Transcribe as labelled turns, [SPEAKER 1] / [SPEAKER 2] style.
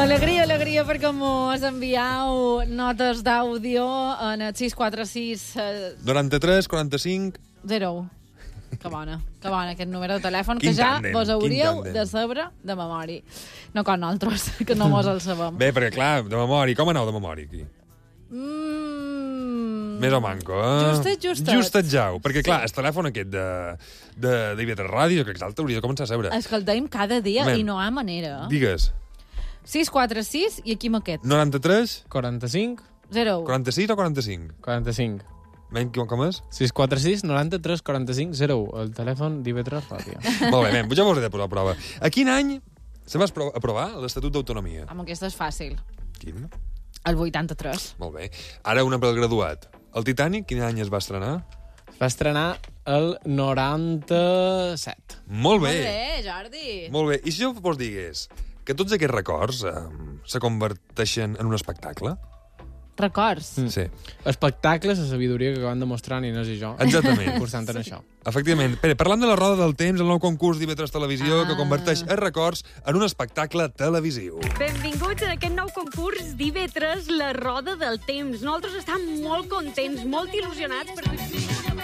[SPEAKER 1] Alegria, alegria, perquè mos enviau notes d'àudio en el 646...
[SPEAKER 2] 93 45
[SPEAKER 1] 01. Que bona, aquest número de telèfon,
[SPEAKER 2] Quin
[SPEAKER 1] que ja
[SPEAKER 2] tàndem,
[SPEAKER 1] vos hauríeu
[SPEAKER 2] quin tàndem.
[SPEAKER 1] de saber de memòria. No com nosaltres, que no mos el sabem.
[SPEAKER 2] Bé, perquè clar, de memòria. Com aneu de memòria, aquí? Més o manco, eh?
[SPEAKER 1] Justet.
[SPEAKER 2] Justet jau. Perquè, clar, el telèfon aquest d'IV3 Ràdio, que exalta, hauria de començar a seure.
[SPEAKER 1] Escoltem cada dia
[SPEAKER 2] Men,
[SPEAKER 1] i no hi ha manera.
[SPEAKER 2] Digues.
[SPEAKER 1] 646 i aquí maquet.
[SPEAKER 2] 93,
[SPEAKER 3] 45,
[SPEAKER 1] 01.
[SPEAKER 2] 46 o 45?
[SPEAKER 3] 45.
[SPEAKER 2] Men, com és?
[SPEAKER 3] 646 93 45 01. El telèfon d'IV3 Ràdio.
[SPEAKER 2] Molt bé, men, ja vos he de posar a prova. A quin any se va aprovar l'Estatut d'Autonomia?
[SPEAKER 1] Amb aquesta és fàcil.
[SPEAKER 2] Quin?
[SPEAKER 1] El 83.
[SPEAKER 2] Molt bé. Ara una pel graduat. El Titanic, quin any es va estrenar?
[SPEAKER 3] Va estrenar el 97.
[SPEAKER 2] Molt bé.
[SPEAKER 1] Molt bé, Jordi.
[SPEAKER 2] Molt bé. I si jo vos digués que tots aquests records se converteixen en un espectacle?
[SPEAKER 1] Records.
[SPEAKER 2] Sí.
[SPEAKER 3] Espectacles, la sabidoria que acaben demostrant Inés i jo.
[SPEAKER 2] Exactament.
[SPEAKER 3] Cursant en això.
[SPEAKER 2] Efectivament. Pere, parlant de la roda del temps, el nou concurs d'IV3 Televisió que converteix els records en un espectacle televisiu.
[SPEAKER 4] Benvinguts a aquest nou concurs d'IV3, la roda del temps. Nosaltres estem molt contents, molt il·lusionats per...